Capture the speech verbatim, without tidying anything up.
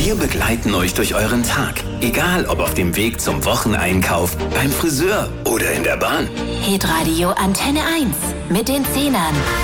Wir begleiten euch durch euren Tag. Egal, ob auf dem Weg zum Wocheneinkauf, beim Friseur oder in der Bahn. Hitradio Antenne eins mit den Zehnern.